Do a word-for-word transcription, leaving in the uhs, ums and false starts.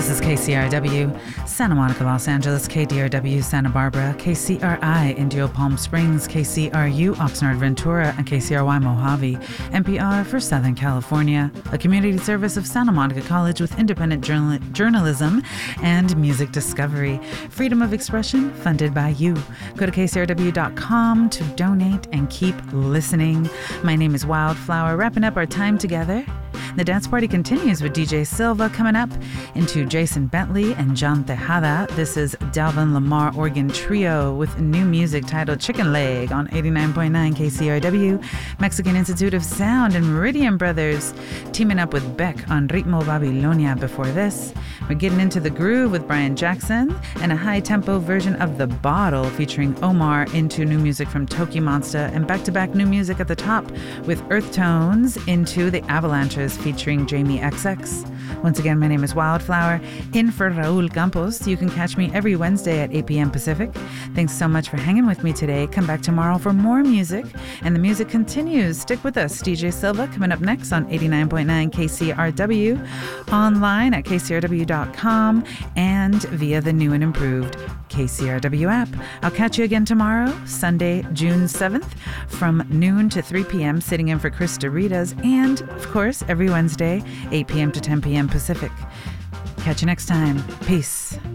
This is K C R W, Santa Monica, Los Angeles, K D R W, Santa Barbara, K C R I, Indio Palm Springs, K C R U, Oxnard, Ventura, and K C R Y, Mojave, N P R for Southern California, a community service of Santa Monica College with independent journal- journalism and music discovery. Freedom of expression funded by you. Go to K C R W dot com to donate and keep listening. My name is Wildflower, wrapping up our time together. The dance party continues with D J Silva coming up into Jason Bentley and John Tejada. This is Dalvin Lamar Organ Trio with new music titled Chicken Leg on eighty-nine point nine K C R W. Mexican Institute of Sound and Meridian Brothers teaming up with Beck on Ritmo Babilonia before this. We're getting into the groove with Brian Jackson and a high-tempo version of The Bottle featuring Omar into new music from Toki Monster and back-to-back new music at the top with Earth Tones into The Avalanches featuring Jamie X X. Once again, my name is Wildflower, in for Raul Campos. You can catch me every Wednesday at eight p.m. Pacific. Thanks so much for hanging with me today. Come back tomorrow for more music, and the music continues. Stick with us. D J Silva coming up next on eighty-nine point nine K C R W, online at K C R W dot com, and via the new and improved K C R W app. I'll catch you again tomorrow, Sunday, June seventh, from noon to three p.m., sitting in for Chris Doritas, and, of course, every Wednesday, eight p.m. to ten p.m. Pacific. Catch you next time. Peace.